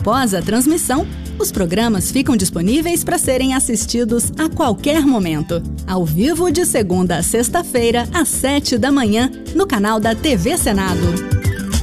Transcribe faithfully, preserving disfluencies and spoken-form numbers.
Após a transmissão, os programas ficam disponíveis para serem assistidos a qualquer momento, ao vivo de segunda a sexta-feira, às sete da manhã, no canal da T V Senado.